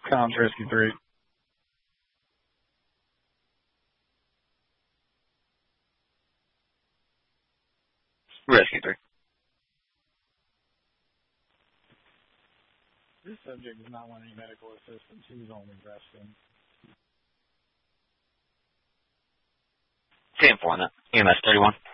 Comms Rescue 3. Rescue 3. This subject does not want any medical assistance. He's only resting. 10-4, EMS 31.